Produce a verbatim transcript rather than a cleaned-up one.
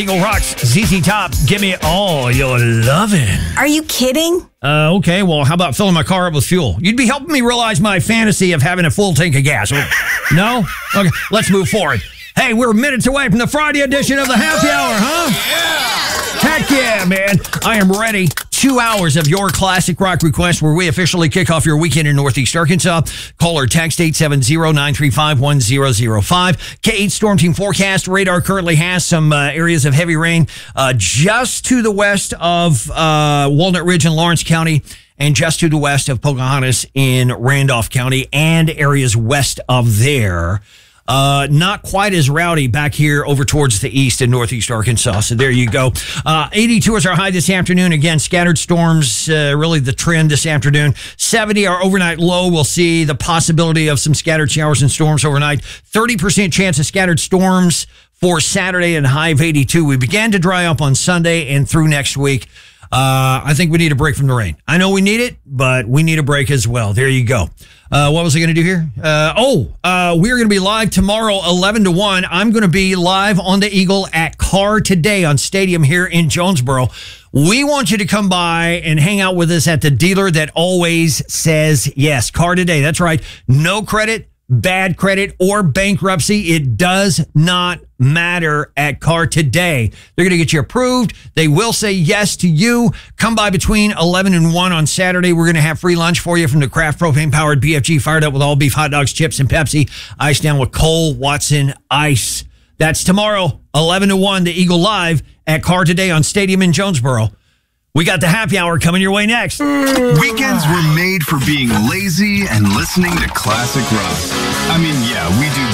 Eagle Rocks, Z Z Top, give me all your lovin'. Are you kidding? Uh, okay, well, how about filling my car up with fuel? You'd be helping me realize my fantasy of having a full tank of gas. No? Okay, let's move forward. Hey, we're minutes away from the Friday edition of the Happy Hour, huh? Yeah! Heck yeah, man. I am ready. Two hours of your classic rock request where we officially kick off your weekend in Northeast Arkansas. Call or text eight seven zero, nine three five, one zero zero five. K eight Storm Team Forecast. Radar currently has some uh, areas of heavy rain uh, just to the west of uh, Walnut Ridge in Lawrence County and just to the west of Pocahontas in Randolph County and areas west of there. Uh, not quite as rowdy back here over towards the east in Northeast Arkansas. So there you go. Uh, eighty-two is our high this afternoon. Again, scattered storms, uh, really the trend this afternoon. seventy, our overnight low. We'll see the possibility of some scattered showers and storms overnight. thirty percent chance of scattered storms for Saturday and high of eighty-two. We began to dry up on Sunday and through next week. Uh, I think we need a break from the rain. I know we need it, but we need a break as well. There you go. Uh, what was I going to do here? Uh, oh, uh, we're going to be live tomorrow, eleven to one. I'm going to be live on the Eagle at Car Today on Stadium here in Jonesboro. We want you to come by and hang out with us at the dealer that always says yes. Car Today. That's right. No credit, bad credit, or bankruptcy. It does not matter at Car Today. They're going to get you approved. They will say yes to you. Come by between eleven and one on Saturday. We're going to have free lunch for you from the Kraft propane-powered B F G, fired up with all beef hot dogs, chips, and Pepsi. Ice down with Cole Watson Ice. That's tomorrow, eleven to one, the Eagle Live at Car Today on Stadium in Jonesboro. We got the happy hour coming your way next. Weekends were made for being lazy and listening to classic rock. I mean, yeah, we do